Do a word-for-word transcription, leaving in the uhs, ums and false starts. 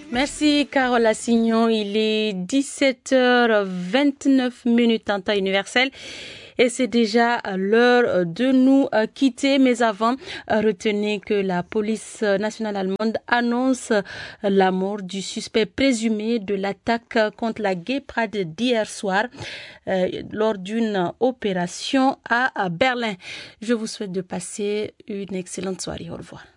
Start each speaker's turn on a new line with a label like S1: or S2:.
S1: Merci Carole Assignon, il est dix-sept heures vingt-neuf minutes en temps universel. Et c'est déjà l'heure de nous quitter. Mais avant, retenez que la police nationale allemande annonce la mort du suspect présumé de l'attaque contre la Gepard d'hier soir euh, lors d'une opération à Berlin. Je vous souhaite de passer une excellente soirée. Au revoir.